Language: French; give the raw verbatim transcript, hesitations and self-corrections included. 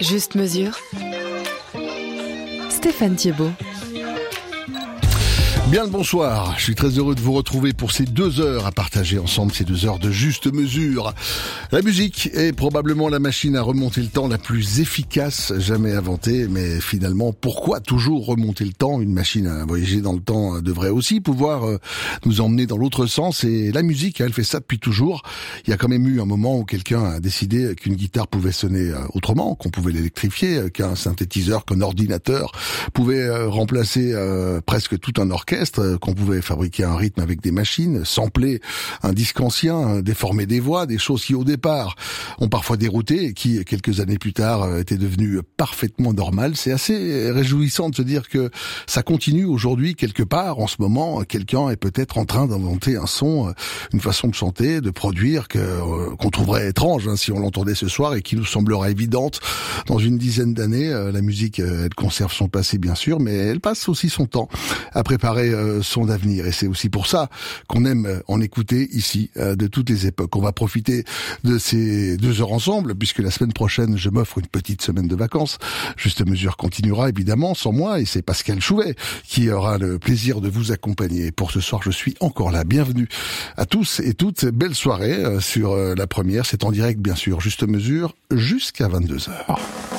Juste mesure. Stéphane Thiebaud. Bien le bonsoir, je suis très heureux de vous retrouver pour ces deux heures à partager ensemble, ces deux heures de juste mesure. La musique est probablement la machine à remonter le temps la plus efficace jamais inventée, mais finalement, pourquoi toujours remonter le temps? Une machine à voyager dans le temps devrait aussi pouvoir nous emmener dans l'autre sens, et la musique, elle fait ça depuis toujours. Il y a quand même eu un moment où quelqu'un a décidé qu'une guitare pouvait sonner autrement, qu'on pouvait l'électrifier, qu'un synthétiseur, qu'un ordinateur pouvait remplacer euh, presque tout un orchestre, qu'on pouvait fabriquer un rythme avec des machines, sampler un disque ancien, déformer des voix, des choses qui au départ ont parfois dérouté et qui quelques années plus tard étaient devenues parfaitement normales. C'est assez réjouissant de se dire que ça continue aujourd'hui quelque part. En ce moment, quelqu'un est peut-être en train d'inventer un son, une façon de chanter, de produire que qu'on trouverait étrange hein, si on l'entendait ce soir, et qui nous semblera évidente dans une dizaine d'années. La musique, elle conserve son passé bien sûr, mais elle passe aussi son temps à préparer son avenir, et c'est aussi pour ça qu'on aime en écouter ici de toutes les époques. On va profiter de ces deux heures ensemble, puisque la semaine prochaine je m'offre une petite semaine de vacances. Juste Mesure continuera évidemment sans moi, et c'est Pascal Chouvet qui aura le plaisir de vous accompagner. Pour ce soir, je suis encore là. Bienvenue à tous et toutes, belle soirée sur la première, c'est en direct bien sûr, Juste Mesure jusqu'à vingt-deux heures.